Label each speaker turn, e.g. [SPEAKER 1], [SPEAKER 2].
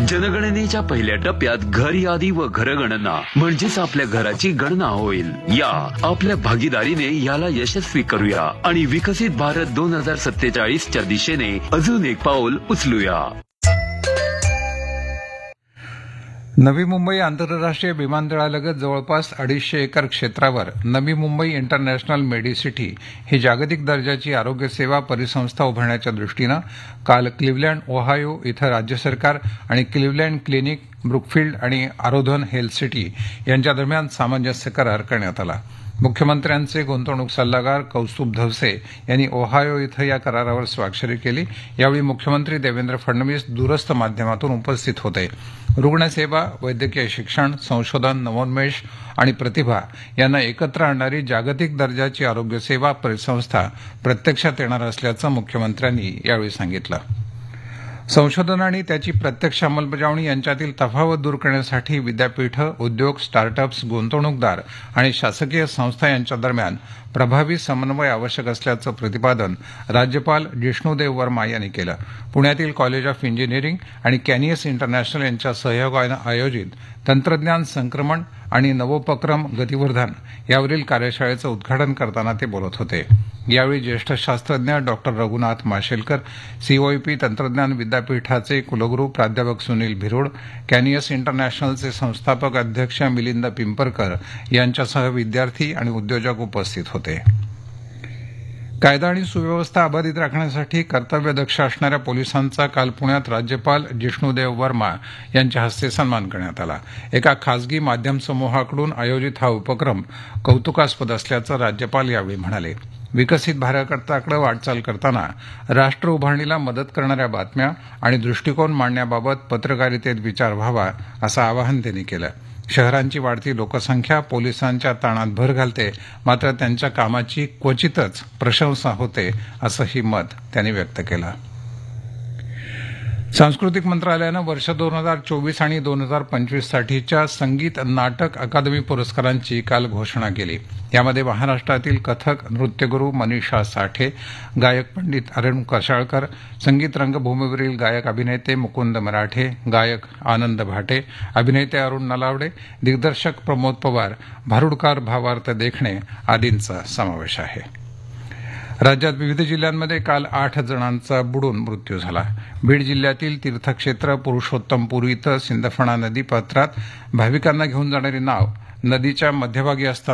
[SPEAKER 1] जनगणनेच्या पहिल्या टप्प्यात घर यादी व घरगणना म्हणजेच आपल्या घराची गणना होईल. या आपल्या भागीदारीने याला यशस्वी करूया आणि विकसित भारत 2047च्या दिशेने अजून एक पाऊल उचलूया.
[SPEAKER 2] नवी मुंबई आंतरराष्ट्रीय विमानतळालगत जवळपास 250 एकर क्षेत्रावर नवी मुंबई इंटरनॅशनल मेडिसिटी ही जागतिक दर्जाची आरोग्य सेवा परिसंस्था उभारण्याच्या दृष्टीनं काल क्लिव्हलँड ओहायो इथं राज्य सरकार आणि क्लिव्हलँड क्लिनिक, ब्रुकफिल्ड आणि आरोधन हेल्थ सिटी यांच्या दरम्यान सामंजस्य करार करण्यात आला. मुख्यमंत्र्यांचे गुंतवणूक सल्लागार कौस्तुभ धवसे यांनी ओहायो इथं या करारावर स्वाक्षरी केली. यावेळी मुख्यमंत्री देवेंद्र फडणवीस दूरस्थ माध्यमातून उपस्थित होते. रुग्णसेवा, वैद्यकीय शिक्षण, संशोधन, नवोन्मेष आणि प्रतिभा यांना एकत्र आणणारी जागतिक दर्जाची आरोग्य सेवा परिसंस्था प्रत्यक्षात येणार असल्याचं मुख्यमंत्र्यांनी यावेळी सांगितलं. संशोधन आणि त्याची प्रत्यक्ष अंमलबजावणी यांच्यातील तफावत दूर करण्यासाठी विद्यापीठं, उद्योग, स्टार्टअप्स, गुंतवणूकदार आणि शासकीय संस्था यांच्या दरम्यान प्रभावी समन्वय आवश्यक असल्याचं प्रतिपादन राज्यपाल जिष्णूदेव वर्मा यांनी केलं. पुण्यातील कॉलेज ऑफ इंजिनिअरिंग आणि कॅनियस इंटरनॅशनल यांच्या सहयोगानं आयोजित तंत्रज्ञान संक्रमण आणि नवोपक्रम गतिवर्धन यावरील कार्यशाळेचं उद्घाटन करताना ते बोलत होते. यावेळी ज्येष्ठ शास्त्रज्ञ डॉक्टर रघुनाथ माशेलकर, सीओईपी तंत्रज्ञान विद्यापीठाचे कुलगुरू प्राध्यापक सुनील भिरोड, कॅनियस इंटरनॅशनलचे संस्थापक अध्यक्ष मिलिंद पिंपरकर यांच्यासह विद्यार्थी आणि उद्योजक उपस्थित होते. कायदा आणि सुव्यवस्था अबाधित राखण्यासाठी कर्तव्यदक्ष असणाऱ्या पोलिसांचा काल पुण्यात राज्यपाल जिष्णूदेव वर्मा यांच्या हस्ते सन्मान करण्यात आला. एका खासगी माध्यम समूहाकडून आयोजित हा उपक्रम कौतुकास्पद असल्याचं राज्यपाल यावेळी म्हणाले. विकसित भारताकडे वाटचाल करताना राष्ट्र उभारणीला मदत करणाऱ्या बातम्या आणि दृष्टिकोन मांडण्याबाबत पत्रकारितेत विचार व्हावा असं आवाहन त्यांनी केलं. शहरांची वाढती लोकसंख्या पोलिसांच्या ताणात भर घालते, मात्र त्यांच्या कामाची क्वचितच प्रशंसा होते असंही मत त्यांनी व्यक्त केलं. सांस्कृतिक मंत्रालयानं वर्ष 2024 आणि 2025 साठीच्या संगीत नाटक अकादमी पुरस्कारांची काल घोषणा केली. यामध्ये महाराष्ट्रातील कथक नृत्यगुरू मनीषा साठे, गायक पंडित अरुण कशाळकर, संगीत रंगभूमीवरील गायक अभिनेते मुकुंद मराठे, गायक आनंद भाटे, अभिनेते अरुण नलावडे, दिग्दर्शक प्रमोद पवार, भारुडकार भावार्थ देखणे आदींचा समावेश आहे. राज्यात विविध जिल्ह्यांमध्ये काल 8 जणांचा बुडून मृत्यू झाला. बीड जिल्ह्यातील तीर्थक्षेत्र पुरुषोत्तमपूर इथं सिंदफणा नदी पात्रात भाविकांना घेऊन जाणारी नाव नदीच्या मध्यभागी असताना